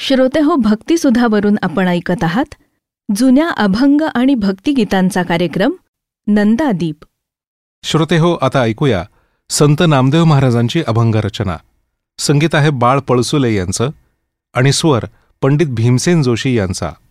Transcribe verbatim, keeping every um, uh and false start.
श्रोते हो, भक्तिसुधावरून आपण ऐकत आहात जुन्या अभंग आणि भक्तिगीतांचा कार्यक्रम नंदादीप. श्रोते हो, आता ऐकूया संत नामदेव महाराजांची अभंग रचना. संगीत आहे बाळ पळसुले यांचं आणि स्वर पंडित भीमसेन जोशी यांचा.